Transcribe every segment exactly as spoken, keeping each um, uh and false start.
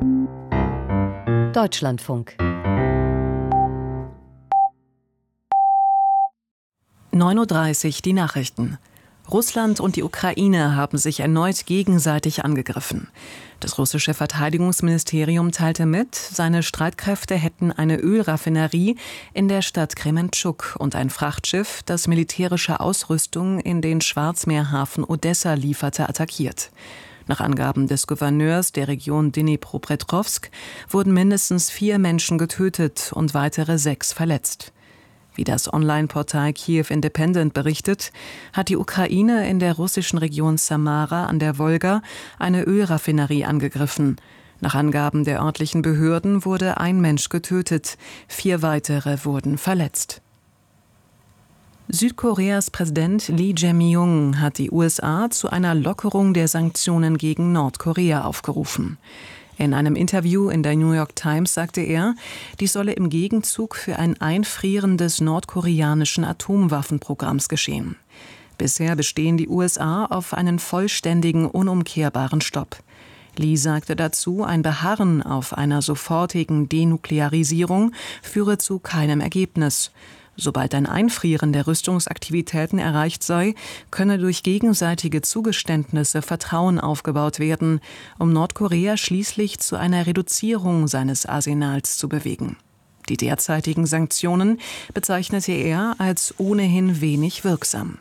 Deutschlandfunk. neun Uhr dreißig, die Nachrichten. Russland und die Ukraine haben sich erneut gegenseitig angegriffen. Das russische Verteidigungsministerium teilte mit, seine Streitkräfte hätten eine Ölraffinerie in der Stadt Krementschuk und ein Frachtschiff, das militärische Ausrüstung in den Schwarzmeerhafen Odessa lieferte, attackiert. Nach Angaben des Gouverneurs der Region Dnipropetrovsk wurden mindestens vier Menschen getötet und weitere sechs verletzt. Wie das Online-Portal Kiev Independent berichtet, hat die Ukraine in der russischen Region Samara an der Wolga eine Ölraffinerie angegriffen. Nach Angaben der örtlichen Behörden wurde ein Mensch getötet, vier weitere wurden verletzt. Südkoreas Präsident Lee Jae-myung hat die U S A zu einer Lockerung der Sanktionen gegen Nordkorea aufgerufen. In einem Interview in der New York Times sagte er, dies solle im Gegenzug für ein Einfrieren des nordkoreanischen Atomwaffenprogramms geschehen. Bisher bestehen die U S A auf einen vollständigen, unumkehrbaren Stopp. Lee sagte dazu, ein Beharren auf einer sofortigen Denuklearisierung führe zu keinem Ergebnis. Sobald ein Einfrieren der Rüstungsaktivitäten erreicht sei, könne durch gegenseitige Zugeständnisse Vertrauen aufgebaut werden, um Nordkorea schließlich zu einer Reduzierung seines Arsenals zu bewegen. Die derzeitigen Sanktionen bezeichnete er als ohnehin wenig wirksam.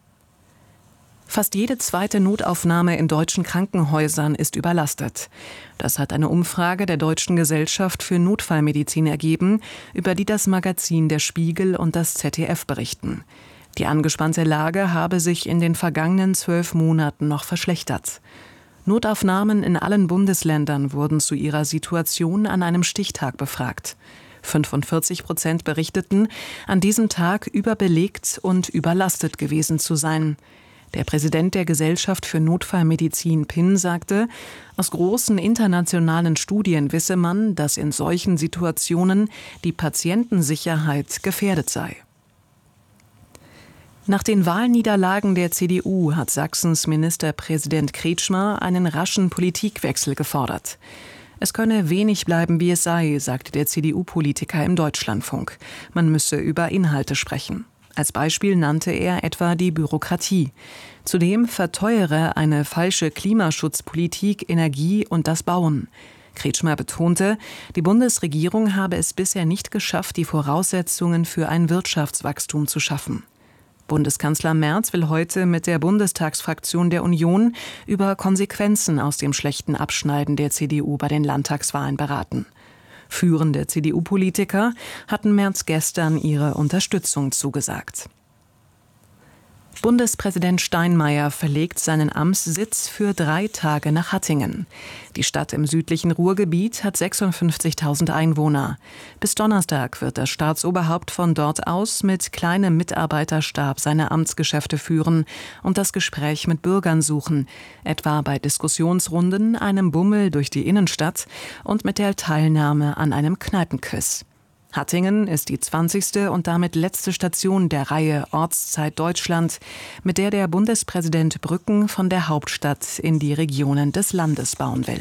Fast jede zweite Notaufnahme in deutschen Krankenhäusern ist überlastet. Das hat eine Umfrage der Deutschen Gesellschaft für Notfallmedizin ergeben, über die das Magazin Der Spiegel und das Z D F berichten. Die angespannte Lage habe sich in den vergangenen zwölf Monaten noch verschlechtert. Notaufnahmen in allen Bundesländern wurden zu ihrer Situation an einem Stichtag befragt. fünfundvierzig Prozent berichteten, an diesem Tag überbelegt und überlastet gewesen zu sein. Der Präsident der Gesellschaft für Notfallmedizin P I N sagte, aus großen internationalen Studien wisse man, dass in solchen Situationen die Patientensicherheit gefährdet sei. Nach den Wahlniederlagen der C D U hat Sachsens Ministerpräsident Kretschmer einen raschen Politikwechsel gefordert. Es könne wenig bleiben, wie es sei, sagte der C D U-Politiker im Deutschlandfunk. Man müsse über Inhalte sprechen. Als Beispiel nannte er etwa die Bürokratie. Zudem verteuere eine falsche Klimaschutzpolitik Energie und das Bauen. Kretschmer betonte, die Bundesregierung habe es bisher nicht geschafft, die Voraussetzungen für ein Wirtschaftswachstum zu schaffen. Bundeskanzler Merz will heute mit der Bundestagsfraktion der Union über Konsequenzen aus dem schlechten Abschneiden der C D U bei den Landtagswahlen beraten. Führende C D U-Politiker hatten Merz gestern ihre Unterstützung zugesagt. Bundespräsident Steinmeier verlegt seinen Amtssitz für drei Tage nach Hattingen. Die Stadt im südlichen Ruhrgebiet hat sechsundfünfzigtausend Einwohner. Bis Donnerstag wird das Staatsoberhaupt von dort aus mit kleinem Mitarbeiterstab seine Amtsgeschäfte führen und das Gespräch mit Bürgern suchen, etwa bei Diskussionsrunden, einem Bummel durch die Innenstadt und mit der Teilnahme an einem Kneipenquiz. Hattingen ist die zwanzigste und damit letzte Station der Reihe Ortszeit Deutschland, mit der der Bundespräsident Brücken von der Hauptstadt in die Regionen des Landes bauen will.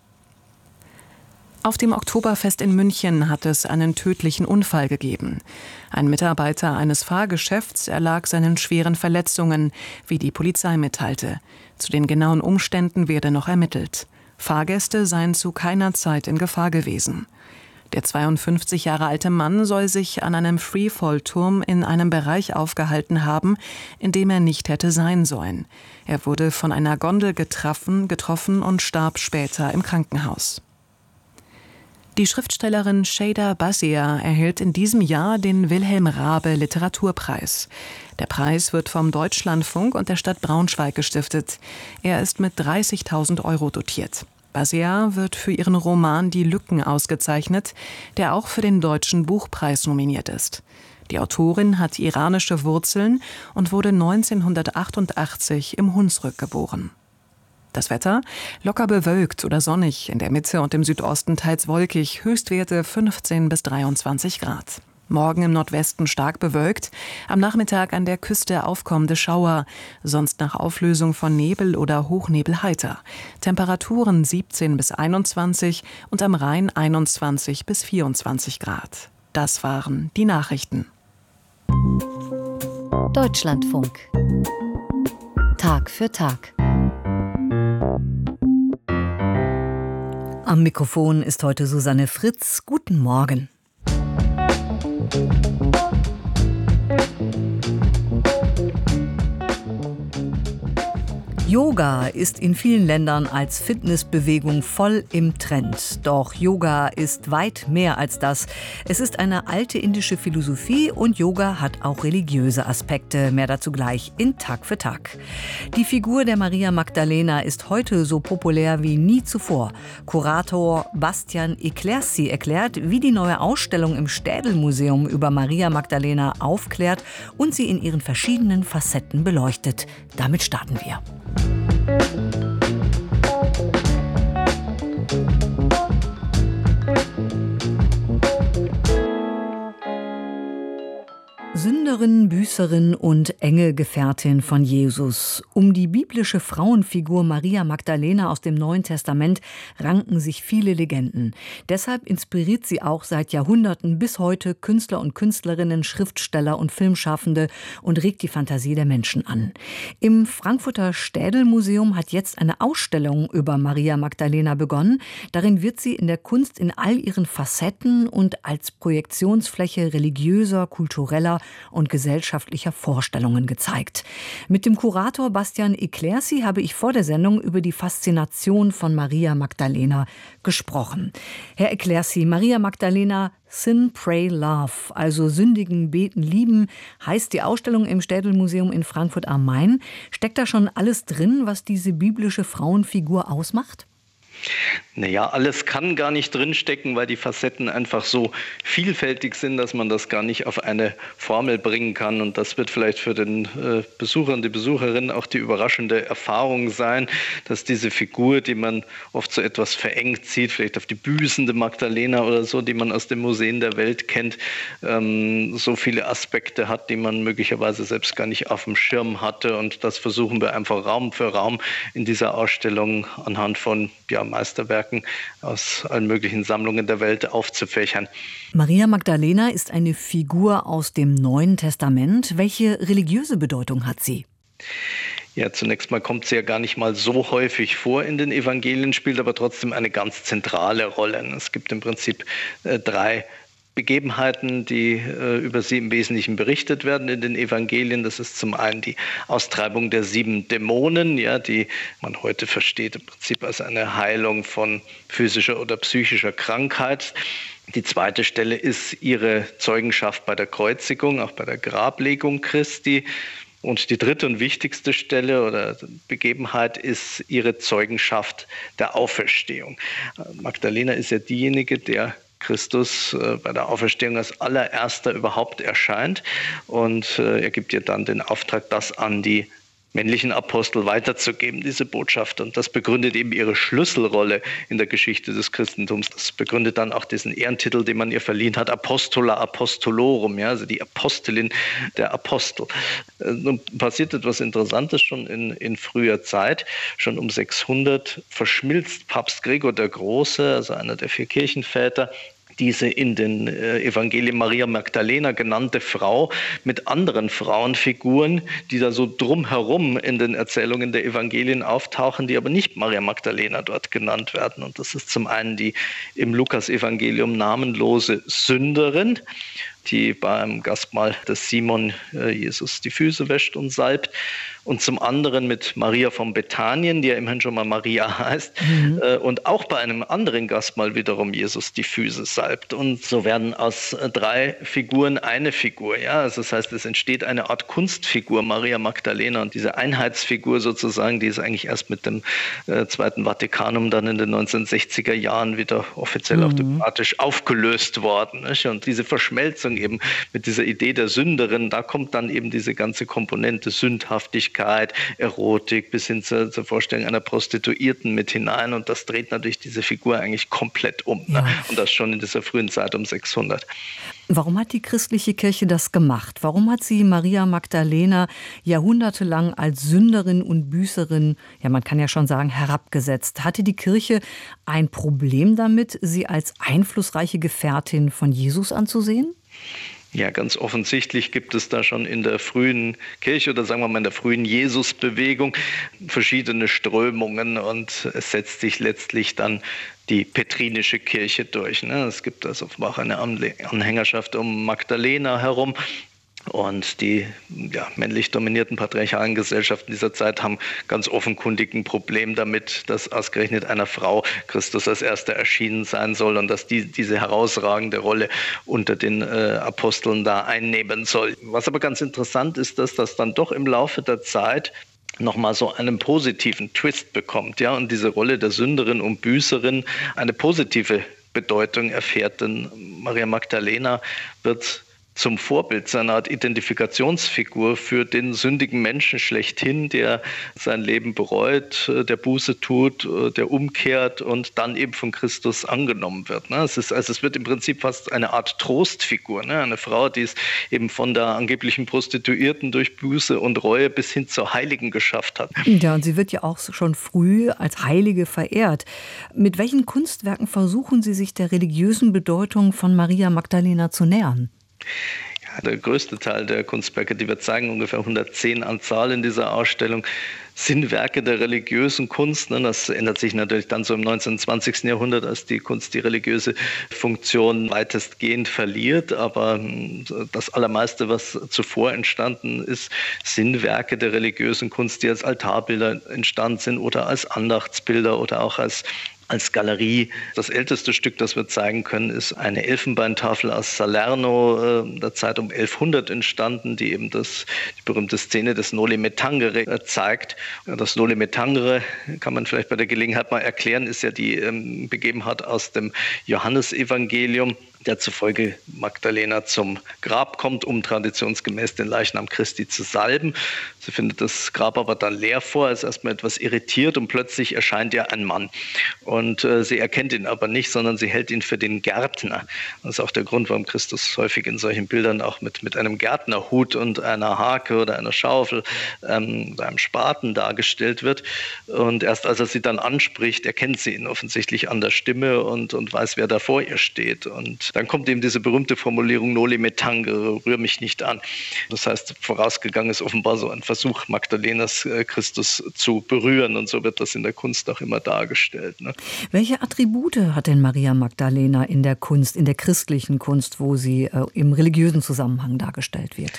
Auf dem Oktoberfest in München hat es einen tödlichen Unfall gegeben. Ein Mitarbeiter eines Fahrgeschäfts erlag seinen schweren Verletzungen, wie die Polizei mitteilte. Zu den genauen Umständen werde noch ermittelt. Fahrgäste seien zu keiner Zeit in Gefahr gewesen. Der zweiundfünfzig Jahre alte Mann soll sich an einem Freefall-Turm in einem Bereich aufgehalten haben, in dem er nicht hätte sein sollen. Er wurde von einer Gondel getroffen, getroffen und starb später im Krankenhaus. Die Schriftstellerin Şeyda Basia erhält in diesem Jahr den Wilhelm Raabe Literaturpreis. Der Preis wird vom Deutschlandfunk und der Stadt Braunschweig gestiftet. Er ist mit dreißigtausend Euro dotiert. Basia wird für ihren Roman Die Lücken ausgezeichnet, der auch für den Deutschen Buchpreis nominiert ist. Die Autorin hat iranische Wurzeln und wurde neunzehnhundertachtundachtzig im Hunsrück geboren. Das Wetter? Locker bewölkt oder sonnig, in der Mitte und im Südosten teils wolkig, Höchstwerte fünfzehn bis dreiundzwanzig Grad. Morgen im Nordwesten stark bewölkt, am Nachmittag an der Küste aufkommende Schauer, sonst nach Auflösung von Nebel oder Hochnebel heiter. Temperaturen siebzehn bis einundzwanzig und am Rhein einundzwanzig bis vierundzwanzig Grad. Das waren die Nachrichten. Deutschlandfunk. Tag für Tag. Am Mikrofon ist heute Susanne Fritz. Guten Morgen. Yoga ist in vielen Ländern als Fitnessbewegung voll im Trend. Doch Yoga ist weit mehr als das. Es ist eine alte indische Philosophie und Yoga hat auch religiöse Aspekte. Mehr dazu gleich in Tag für Tag. Die Figur der Maria Magdalena ist heute so populär wie nie zuvor. Kurator Bastian Eclercy erklärt, wie die neue Ausstellung im Städel-Museum über Maria Magdalena aufklärt und sie in ihren verschiedenen Facetten beleuchtet. Damit starten wir. Sünderin, Büßerin und enge Gefährtin von Jesus. Um die biblische Frauenfigur Maria Magdalena aus dem Neuen Testament ranken sich viele Legenden. Deshalb inspiriert sie auch seit Jahrhunderten bis heute Künstler und Künstlerinnen, Schriftsteller und Filmschaffende und regt die Fantasie der Menschen an. Im Frankfurter Städel-Museum hat jetzt eine Ausstellung über Maria Magdalena begonnen. Darin wird sie in der Kunst in all ihren Facetten und als Projektionsfläche religiöser, kultureller und gesellschaftlicher Vorstellungen gezeigt. Mit dem Kurator Bastian Eclercy habe ich vor der Sendung über die Faszination von Maria Magdalena gesprochen. Herr Eclercy, Maria Magdalena, Sin, Pray, Love, also Sündigen, Beten, Lieben, heißt die Ausstellung im Städel-Museum in Frankfurt am Main. Steckt da schon alles drin, was diese biblische Frauenfigur ausmacht? Naja, alles kann gar nicht drinstecken, weil die Facetten einfach so vielfältig sind, dass man das gar nicht auf eine Formel bringen kann. Und das wird vielleicht für den äh, Besucher und die Besucherin auch die überraschende Erfahrung sein, dass diese Figur, die man oft so etwas verengt sieht, vielleicht auf die büßende Magdalena oder so, die man aus den Museen der Welt kennt, ähm, so viele Aspekte hat, die man möglicherweise selbst gar nicht auf dem Schirm hatte. Und das versuchen wir einfach Raum für Raum in dieser Ausstellung anhand von ja, Meisterwerken aus allen möglichen Sammlungen der Welt aufzufächern. Maria Magdalena ist eine Figur aus dem Neuen Testament. Welche religiöse Bedeutung hat sie? Ja, zunächst mal kommt sie ja gar nicht mal so häufig vor in den Evangelien, spielt aber trotzdem eine ganz zentrale Rolle. Es gibt im Prinzip äh, drei Begebenheiten, die äh, über sie im Wesentlichen berichtet werden in den Evangelien. Das ist zum einen die Austreibung der sieben Dämonen, ja, die man heute versteht im Prinzip als eine Heilung von physischer oder psychischer Krankheit. Die zweite Stelle ist ihre Zeugenschaft bei der Kreuzigung, auch bei der Grablegung Christi. Und die dritte und wichtigste Stelle oder Begebenheit ist ihre Zeugenschaft der Auferstehung. Magdalena ist ja diejenige, der Christus äh, bei der Auferstehung als allererster überhaupt erscheint und äh, er gibt ihr dann den Auftrag, das an die männlichen Apostel weiterzugeben, diese Botschaft. Und das begründet eben ihre Schlüsselrolle in der Geschichte des Christentums. Das begründet dann auch diesen Ehrentitel, den man ihr verliehen hat, Apostola Apostolorum, ja, also die Apostelin der Apostel. Äh, nun passiert etwas Interessantes schon in, in früher Zeit. Schon um sechshundert verschmilzt Papst Gregor der Große, also einer der vier Kirchenväter, diese in den äh, Evangelien Maria Magdalena genannte Frau mit anderen Frauenfiguren, die da so drumherum in den Erzählungen der Evangelien auftauchen, die aber nicht Maria Magdalena dort genannt werden. Und das ist zum einen die im Lukas-Evangelium namenlose Sünderin, die beim Gastmahl des Simon äh, Jesus die Füße wäscht und salbt. Und zum anderen mit Maria von Bethanien, die ja immerhin schon mal Maria heißt, mhm. äh, und auch bei einem anderen Gastmahl wiederum Jesus die Füße salbt. Und so werden aus äh, drei Figuren eine Figur. Ja? Also das heißt, es entsteht eine Art Kunstfigur, Maria Magdalena. Und diese Einheitsfigur sozusagen, die ist eigentlich erst mit dem äh, Zweiten Vatikanum dann in den neunzehnhundertsechziger Jahren wieder offiziell mhm. auch diplomatisch aufgelöst worden. Nicht? Und diese Verschmelzung Bedeutung eben mit dieser Idee der Sünderin, da kommt dann eben diese ganze Komponente Sündhaftigkeit, Erotik bis hin zur, zur Vorstellung einer Prostituierten mit hinein und das dreht natürlich diese Figur eigentlich komplett um. Ja. Ne? Und das schon in dieser frühen Zeit um sechshundert. Warum hat die christliche Kirche das gemacht? Warum hat sie Maria Magdalena jahrhundertelang als Sünderin und Büßerin, ja man kann ja schon sagen, herabgesetzt? Hatte die Kirche ein Problem damit, sie als einflussreiche Gefährtin von Jesus anzusehen? Ja, ganz offensichtlich gibt es da schon in der frühen Kirche oder sagen wir mal in der frühen Jesusbewegung verschiedene Strömungen und es setzt sich letztlich dann die petrinische Kirche durch. Es gibt also auch eine Anhängerschaft um Magdalena herum. Und die ja, männlich dominierten patriarchalen Gesellschaften dieser Zeit haben ganz offenkundig ein Problem damit, dass ausgerechnet einer Frau Christus als Erster erschienen sein soll und dass die diese herausragende Rolle unter den äh, Aposteln da einnehmen soll. Was aber ganz interessant ist, dass das dann doch im Laufe der Zeit nochmal so einen positiven Twist bekommt, ja, und diese Rolle der Sünderin und Büßerin eine positive Bedeutung erfährt, denn Maria Magdalena wird zum Vorbild, seiner Art Identifikationsfigur für den sündigen Menschen schlechthin, der sein Leben bereut, der Buße tut, der umkehrt und dann eben von Christus angenommen wird. Es ist, also es wird im Prinzip fast eine Art Trostfigur, eine Frau, die es eben von der angeblichen Prostituierten durch Buße und Reue bis hin zur Heiligen geschafft hat. Ja, und sie wird ja auch schon früh als Heilige verehrt. Mit welchen Kunstwerken versuchen Sie sich der religiösen Bedeutung von Maria Magdalena zu nähern? Ja, der größte Teil der Kunstwerke, die wir zeigen, ungefähr hundertzehn an Zahl in dieser Ausstellung, sind Werke der religiösen Kunst. Das ändert sich natürlich dann so im neunzehnten und zwanzigsten Jahrhundert, als die Kunst die religiöse Funktion weitestgehend verliert. Aber das Allermeiste, was zuvor entstanden ist, sind Werke der religiösen Kunst, die als Altarbilder entstanden sind oder als Andachtsbilder oder auch als als Galerie. Das älteste Stück, das wir zeigen können, ist eine Elfenbeintafel aus Salerno, äh, der Zeit um elfhundert entstanden, die eben das, die berühmte Szene des Noli Me Tangere äh, zeigt. Das Noli Me Tangere, kann man vielleicht bei der Gelegenheit mal erklären, ist ja die ähm, Begebenheit aus dem Johannesevangelium, der zufolge Magdalena zum Grab kommt, um traditionsgemäß den Leichnam Christi zu salben. Sie findet das Grab aber dann leer vor, ist erstmal etwas irritiert und plötzlich erscheint ihr ein Mann. Und äh, sie erkennt ihn aber nicht, sondern sie hält ihn für den Gärtner. Das ist auch der Grund, warum Christus häufig in solchen Bildern auch mit, mit einem Gärtnerhut und einer Hake oder einer Schaufel, ähm, einem Spaten dargestellt wird. Und erst als er sie dann anspricht, erkennt sie ihn offensichtlich an der Stimme und, und weiß, wer da vor ihr steht. Und dann kommt eben diese berühmte Formulierung Noli Me Tangere, rühr mich nicht an. Das heißt, vorausgegangen ist offenbar so ein Versuch, Magdalenas äh, Christus zu berühren und so wird das in der Kunst auch immer dargestellt. Ne? Welche Attribute hat denn Maria Magdalena in der Kunst, in der christlichen Kunst, wo sie äh, im religiösen Zusammenhang dargestellt wird?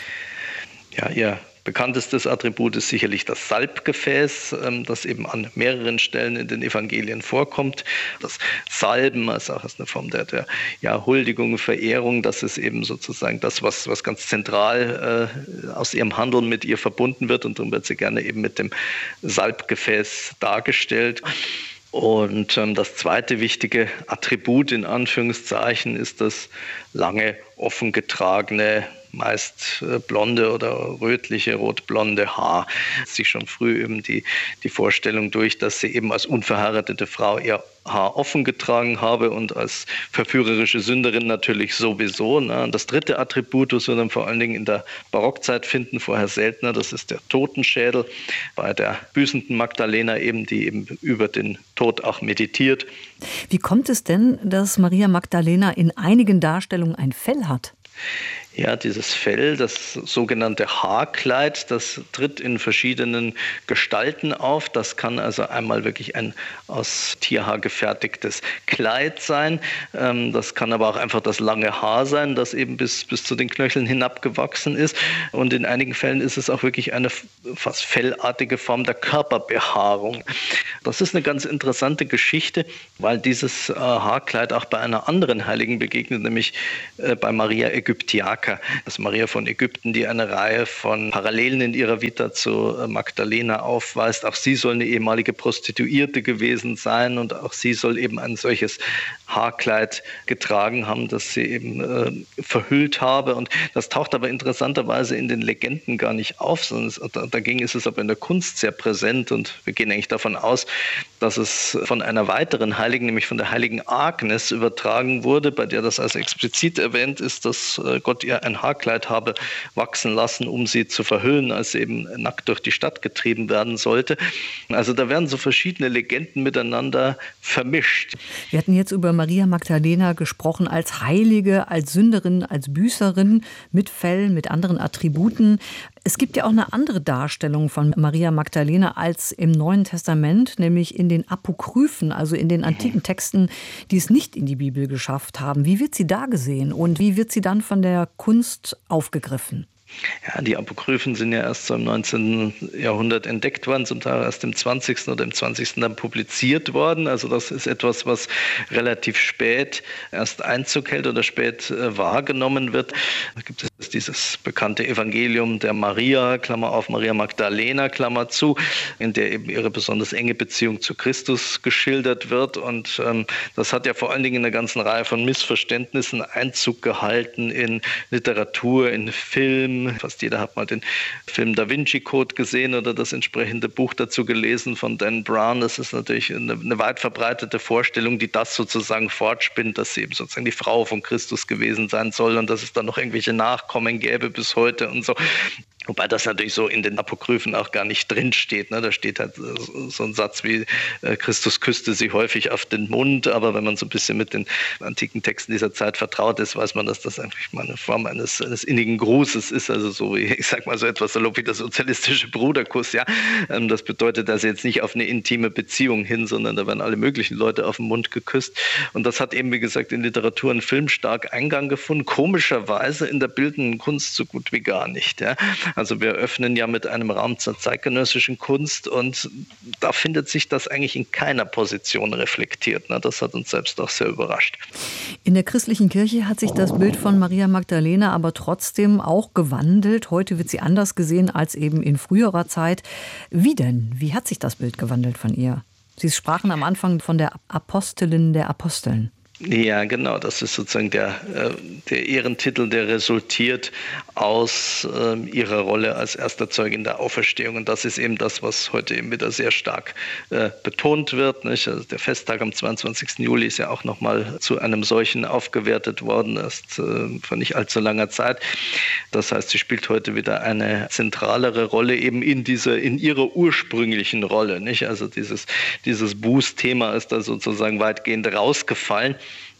Ja, ihr bekanntestes Attribut ist sicherlich das Salbgefäß, das eben an mehreren Stellen in den Evangelien vorkommt. Das Salben ist auch eine Form der, der ja, Huldigung, Verehrung. Das ist eben sozusagen das, was, was ganz zentral äh, aus ihrem Handeln mit ihr verbunden wird. Und darum wird sie gerne eben mit dem Salbgefäß dargestellt. Und ähm, das zweite wichtige Attribut in Anführungszeichen ist das lange, offen getragene, meist äh, blonde oder rötliche, rotblonde Haar. Sich schon früh eben die, die Vorstellung durch, dass sie eben als unverheiratete Frau ihr Haar offen getragen habe und als verführerische Sünderin natürlich sowieso. Ne? Und das dritte Attribut, das wir dann vor allen Dingen in der Barockzeit finden, vorher seltener, das ist der Totenschädel. Bei der büßenden Magdalena eben, die eben über den Tod auch meditiert. Wie kommt es denn, dass Maria Magdalena in einigen Darstellungen ein Fell hat? Ja, dieses Fell, das sogenannte Haarkleid, das tritt in verschiedenen Gestalten auf. Das kann also einmal wirklich ein aus Tierhaar gefertigtes Kleid sein. Das kann aber auch einfach das lange Haar sein, das eben bis, bis zu den Knöcheln hinabgewachsen ist. Und in einigen Fällen ist es auch wirklich eine fast fellartige Form der Körperbehaarung. Das ist eine ganz interessante Geschichte, weil dieses Haarkleid auch bei einer anderen Heiligen begegnet, nämlich bei Maria Ägyptiaca. stärker. Das Maria von Ägypten, die eine Reihe von Parallelen in ihrer Vita zu Magdalena aufweist. Auch sie soll eine ehemalige Prostituierte gewesen sein und auch sie soll eben ein solches Haarkleid getragen haben, das sie eben äh, verhüllt habe. Und das taucht aber interessanterweise in den Legenden gar nicht auf, sondern es, dagegen ist es aber in der Kunst sehr präsent. Und wir gehen eigentlich davon aus, dass es von einer weiteren Heiligen, nämlich von der heiligen Agnes, übertragen wurde, bei der das also explizit erwähnt ist, dass Gott ihr ein Haarkleid habe wachsen lassen, um sie zu verhüllen, als sie eben nackt durch die Stadt getrieben werden sollte. Also da werden so verschiedene Legenden miteinander vermischt. Wir hatten jetzt über Maria Magdalena gesprochen als Heilige, als Sünderin, als Büßerin, mit Fell, mit anderen Attributen. Es gibt ja auch eine andere Darstellung von Maria Magdalena als im Neuen Testament, nämlich in den Apokryphen, also in den antiken Texten, die es nicht in die Bibel geschafft haben. Wie wird sie da gesehen und wie wird sie dann von der Kunst aufgegriffen? Ja, die Apokryphen sind ja erst so im neunzehnten Jahrhundert entdeckt worden, zum Teil erst im zwanzigsten oder im zwanzigsten dann publiziert worden. Also das ist etwas, was relativ spät erst Einzug hält oder spät äh, wahrgenommen wird. Da gibt es dieses bekannte Evangelium der Maria, Klammer auf, Maria Magdalena, Klammer zu, in der eben ihre besonders enge Beziehung zu Christus geschildert wird. Und ähm, das hat ja vor allen Dingen in einer ganzen Reihe von Missverständnissen Einzug gehalten in Literatur, in Film. Fast jeder hat mal den Film Da Vinci Code gesehen oder das entsprechende Buch dazu gelesen von Dan Brown. Das ist natürlich eine, eine weit verbreitete Vorstellung, die das sozusagen fortspinnt, dass sie eben sozusagen die Frau von Christus gewesen sein soll und dass es dann noch irgendwelche Nachkommen gäbe bis heute und so. Wobei das natürlich so in den Apokryphen auch gar nicht drinsteht. Ne? Da steht halt so ein Satz wie, äh, Christus küsste sie häufig auf den Mund, aber wenn man so ein bisschen mit den antiken Texten dieser Zeit vertraut ist, weiß man, dass das eigentlich mal eine Form eines, eines innigen Grußes ist, also so wie, ich sag mal so etwas salopp wie der sozialistische Bruderkuss. Ja? Ähm, das bedeutet also jetzt nicht auf eine intime Beziehung hin, sondern da werden alle möglichen Leute auf den Mund geküsst. Und das hat eben, wie gesagt, in Literatur und Film stark Eingang gefunden, komischerweise in der bildenden Kunst so gut wie gar nicht. Ja? Also wir öffnen ja mit einem Raum zur zeitgenössischen Kunst und da findet sich das eigentlich in keiner Position reflektiert. Das hat uns selbst auch sehr überrascht. In der christlichen Kirche hat sich das Bild von Maria Magdalena aber trotzdem auch gewandelt. Heute wird sie anders gesehen als eben in früherer Zeit. Wie denn? Wie hat sich das Bild gewandelt von ihr? Sie sprachen am Anfang von der Apostelin der Aposteln. Ja, genau. Das ist sozusagen der, der Ehrentitel, der resultiert aus äh, ihrer Rolle als erster Zeugin der Auferstehung. Und das ist eben das, was heute eben wieder sehr stark äh, betont wird. Nicht? Also der Festtag am zweiundzwanzigsten Juli ist ja auch nochmal zu einem solchen aufgewertet worden, erst äh, vor nicht allzu langer Zeit. Das heißt, sie spielt heute wieder eine zentralere Rolle eben in dieser, in ihrer ursprünglichen Rolle. Nicht? Also dieses, dieses Bußthema ist da sozusagen weitgehend rausgefallen.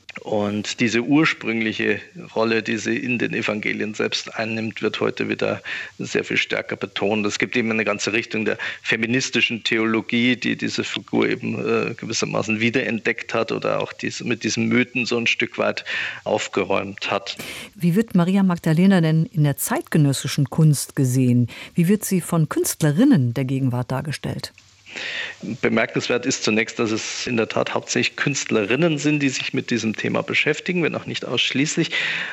Und diese ursprüngliche Rolle, die sie in den Evangelien selbst einnimmt, wird heute wieder sehr viel stärker betont. Es gibt eben eine ganze Richtung der feministischen Theologie, die diese Figur eben äh, gewissermaßen wiederentdeckt hat oder auch diese, mit diesen Mythen so ein Stück weit aufgeräumt hat. Wie wird Maria Magdalena denn in der zeitgenössischen Kunst gesehen? Wie wird sie von Künstlerinnen der Gegenwart dargestellt? Bemerkenswert ist zunächst, dass es in der Tat hauptsächlich Künstlerinnen sind, die sich mit diesem Thema beschäftigen, wenn auch nicht ausschließlich.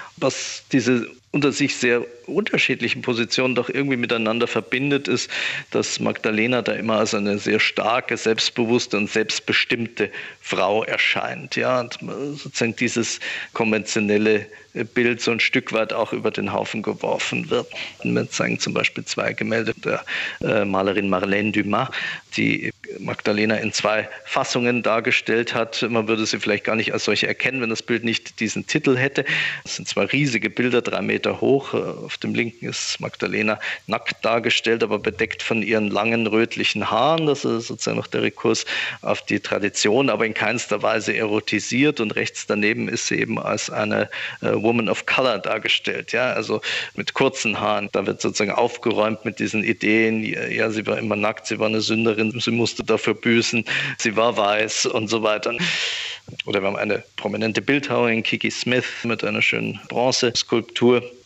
Was diese unter sich sehr unterschiedlichen Positionen doch irgendwie miteinander verbindet, ist, dass Magdalena da immer als eine sehr starke, selbstbewusste und selbstbestimmte Frau erscheint. Ja, und sozusagen dieses konventionelle Bild so ein Stück weit auch über den Haufen geworfen wird. Wir zeigen zum Beispiel zwei Gemälde der äh, Malerin Marlène Dumas, die Magdalena in zwei Fassungen dargestellt hat. Man würde sie vielleicht gar nicht als solche erkennen, wenn das Bild nicht diesen Titel hätte. Das sind zwei riesige Bilder, drei Meter hoch. Auf dem linken ist Magdalena nackt dargestellt, aber bedeckt von ihren langen rötlichen Haaren. Das ist sozusagen noch der Rekurs auf die Tradition, aber in keinster Weise erotisiert. Und rechts daneben ist sie eben als eine äh, Woman of Color dargestellt, ja, also mit kurzen Haaren. Da wird sozusagen aufgeräumt mit diesen Ideen. Ja, sie war immer nackt, sie war eine Sünderin, sie musste dafür büßen, sie war weiß und so weiter. Oder wir haben eine prominente Bildhauerin, Kiki Smith, mit einer schönen Bronzeskulptur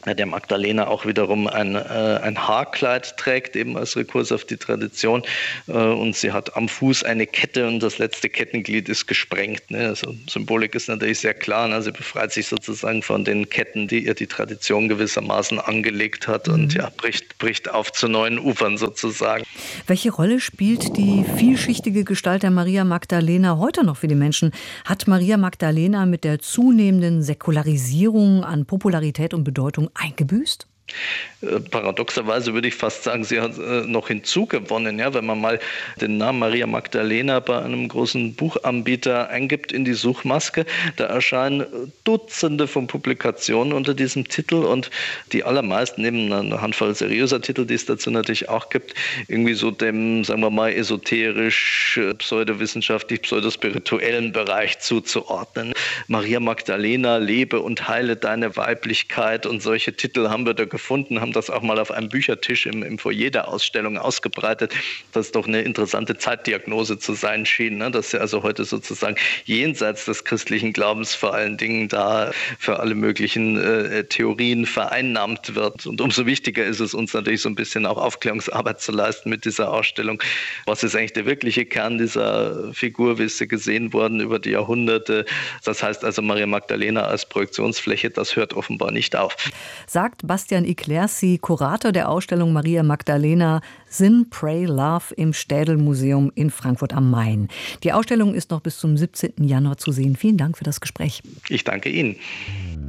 der Magdalena auch wiederum ein, äh, ein Haarkleid trägt, eben als Rekurs auf die Tradition. Äh, und sie hat am Fuß eine Kette und das letzte Kettenglied ist gesprengt. Ne? Also Symbolik ist natürlich sehr klar. Ne? Sie befreit sich sozusagen von den Ketten, die ihr die Tradition gewissermaßen angelegt hat mhm. und ja, bricht, bricht auf zu neuen Ufern sozusagen. Welche Rolle spielt die vielschichtige Gestalt der Maria Magdalena heute noch für die Menschen? Hat Maria Magdalena mit der zunehmenden Säkularisierung an Popularität und Bedeutung eingebüßt? Paradoxerweise würde ich fast sagen, sie hat äh, noch hinzugewonnen. Ja? Wenn man mal den Namen Maria Magdalena bei einem großen Buchanbieter eingibt in die Suchmaske, da erscheinen Dutzende von Publikationen unter diesem Titel und die allermeisten, neben einer Handvoll seriöser Titel, die es dazu natürlich auch gibt, irgendwie so dem, sagen wir mal, esoterisch, pseudowissenschaftlich, pseudospirituellen Bereich zuzuordnen. Maria Magdalena, lebe und heile deine Weiblichkeit und solche Titel haben wir da gefunden, haben das auch mal auf einem Büchertisch im, im Foyer der Ausstellung ausgebreitet, das doch eine interessante Zeitdiagnose zu sein schien, ne? Dass sie also heute sozusagen jenseits des christlichen Glaubens vor allen Dingen da für alle möglichen äh, Theorien vereinnahmt wird. Und umso wichtiger ist es uns natürlich so ein bisschen auch Aufklärungsarbeit zu leisten mit dieser Ausstellung. Was ist eigentlich der wirkliche Kern dieser Figur, wie ist sie gesehen worden über die Jahrhunderte? Das heißt also, Maria Magdalena als Projektionsfläche, das hört offenbar nicht auf. Sagt Bastian Iclerci, Kurator der Ausstellung Maria Magdalena, Sin, Pray, Love im Städel-Museum in Frankfurt am Main. Die Ausstellung ist noch bis zum siebzehnten Januar zu sehen. Vielen Dank für das Gespräch. Ich danke Ihnen.